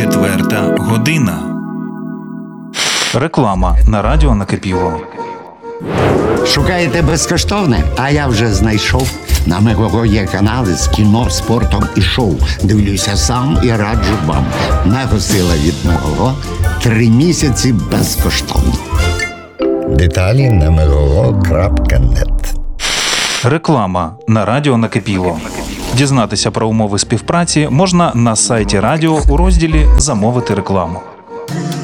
4 година. Реклама на радіо Накипіло. Шукаєте безкоштовне? А я вже знайшов. На Мегого є канали з кіно, спортом і шоу. Дивлюся сам і раджу вам. Мегосила від Мегого. 3 місяці безкоштовно. Деталі на megogo.net. Реклама на радіо Накипіло. Дізнатися про умови співпраці можна на сайті радіо у розділі «Замовити рекламу».